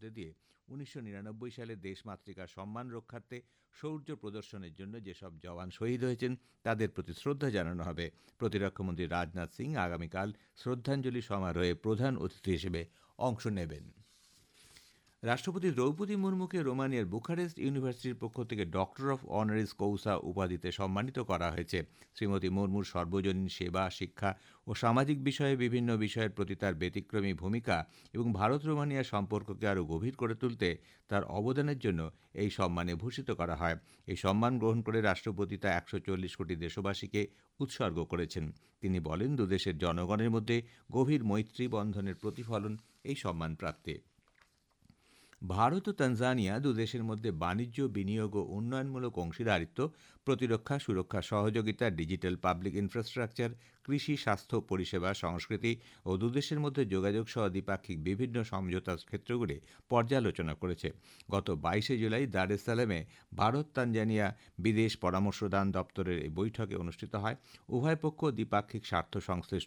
মধ্যে দিয়ে 1999 সালে দেশমাতৃকার সম্মান রক্ষার্থে শৌর্য প্রদর্শনের জন্য যেসব জওয়ান শহীদ হয়েছেন তাদের প্রতি শ্রদ্ধা জানানো হবে। প্রতিরক্ষামন্ত্রী রাজনাথ সিং আগামীকাল শ্রদ্ধাঞ্জলি সমারোহে প্রধান অতিথি হিসেবে অংশ নেবেন। রাষ্ট্রপতি দ্রৌপদী মুর্মুকে রোমানিয়ার বুখারেস্ট ইউনিভার্সিটির পক্ষ থেকে ডক্টর অফ অনারিস কৌসা উপাধিতে সম্মানিত করা হয়েছে। শ্রীমতী মুর্মুর সর্বজনীন সেবা, শিক্ষা ও সামাজিক বিষয়ে বিভিন্ন বিষয়ের প্রতি তার ব্যতিক্রমী ভূমিকা এবং ভারত রোমানিয়া সম্পর্ককে আরও গভীর করে তুলতে তার অবদানের জন্য এই সম্মানে ভূষিত করা হয়। এই সম্মান গ্রহণ করে রাষ্ট্রপতি তা 140 কোটি দেশবাসীকে উৎসর্গ করেছেন। তিনি বলেন, দুদেশের জনগণের মধ্যে গভীর মৈত্রী বন্ধনের প্রতিফলন এই সম্মান প্রাপ্তি। ভারত ও তানজানিয়া দুদেশের মধ্যে বাণিজ্য, বিনিয়োগ ও উন্নয়নমূলক অংশীদারিত্ব, প্রতিরক্ষা, সুরক্ষা সহযোগিতা, ডিজিটাল পাবলিক ইনফ্রাস্ট্রাকচার, কৃষি, স্বাস্থ্য পরিষেবা, সংস্কৃতি ও দুদেশের মধ্যে যোগাযোগ সহ দ্বিপাক্ষিক বিভিন্ন সমঝোতার ক্ষেত্রগুলি পর্যালোচনা করেছে। গত 22 জুলাই দার এস সালামে ভারত তানজানিয়া বিদেশ পরামর্শদান দপ্তরের এই বৈঠকে অনুষ্ঠিত হয়। উভয় পক্ষ দ্বিপাক্ষিক স্বার্থ সংশ্লিষ্ট